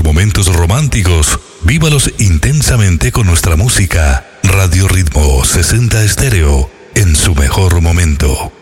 momentos románticos, vívalos intensamente con nuestra música. Radio Ritmo 60 Estéreo, en su mejor momento.